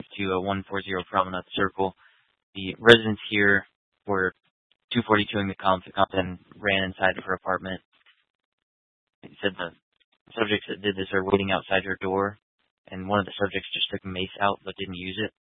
to 140 Promenade Circle. The residents here were 242ing the Column and ran inside of her apartment. He said the subjects that did this are waiting outside her door, and one of the subjects just took mace out but didn't use it.